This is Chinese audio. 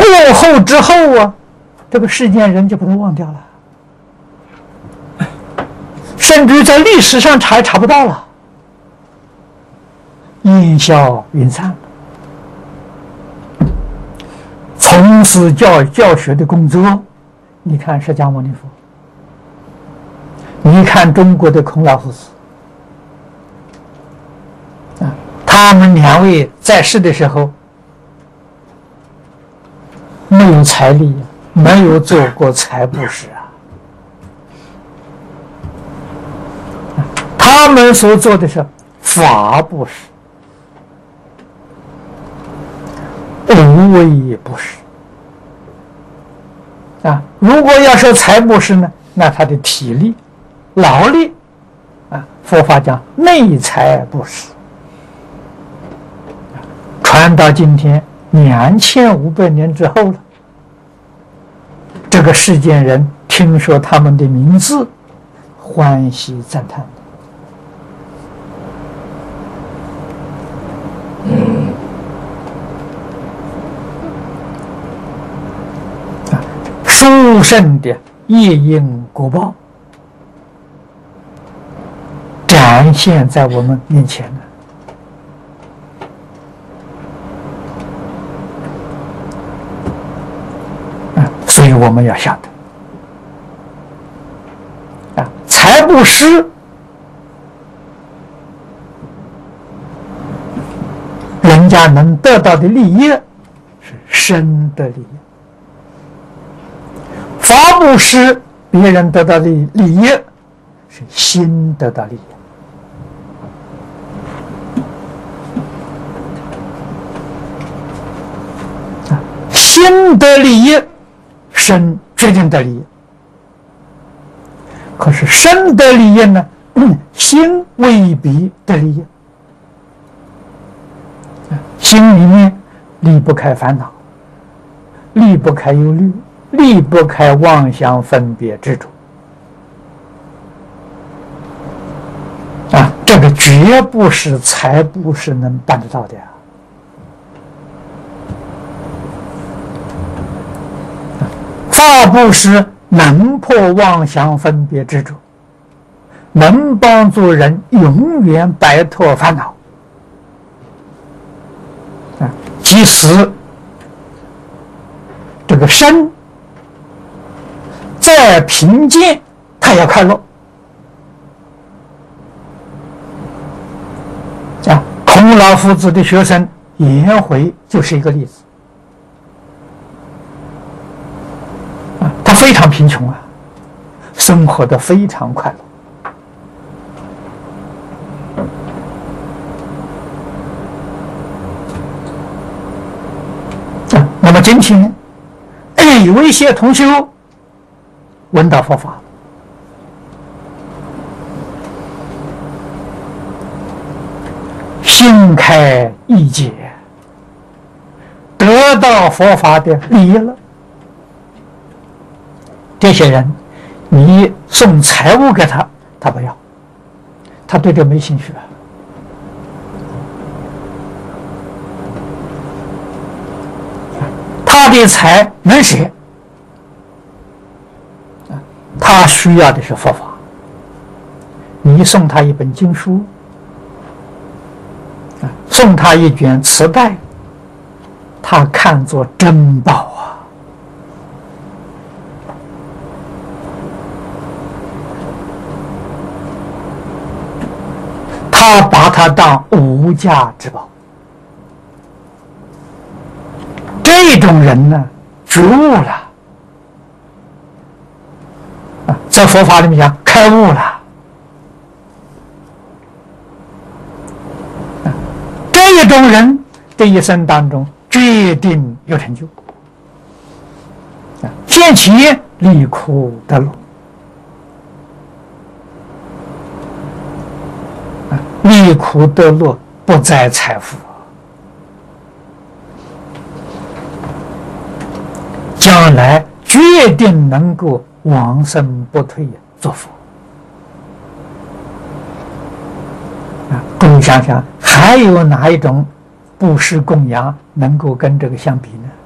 过后之后啊，这个世间人就把它忘掉了，甚至在历史上查也查不到了，烟消云散了。从事教学的工作，你看释迦牟尼佛，你看中国的孔老夫子，他们两位在世的时候没有财力，没有做过财布施啊。他们所做的是法布施，无为布施啊。如果要说财布施呢，那他的体力、劳力啊，佛法讲内财布施。传到今天2500年之后了，这个世间人听说他们的名字，欢喜赞叹。殊胜的业因果报展现在我们面前了。所以我们要晓得财布施人家能得到的利益是身的利益，法布施别人得到的利益是心得到利益。心得利益，身决定得利益。可是身得利益呢，心未必得利益。心里面离不开烦恼，离不开忧虑，离不开妄想分别执着。这个绝不是财布施能办得到的呀。法布施能破妄想分别执着，能帮助人永远摆脱烦恼。即使这个身再贫贱，他也快乐。孔老夫子的学生颜回就是一个例子。他非常贫穷啊，生活得非常快乐。那么今天有一些同修闻到佛法，心开意解，得到佛法的利益了。这些人，你送财物给他，他不要，他对这没兴趣啊。他的财能舍，他需要的是佛法。你送他一本经书，送他一卷磁带，他看作珍宝啊。他把它当无价之宝。这种人呢，觉悟了在佛法里面讲开悟了。这一种人的一生当中决定有成就，见其离苦得乐。离苦得乐不在财富，将来决定能够往生不退做佛。各位想想，还有哪一种布施供养能够跟这个相比呢？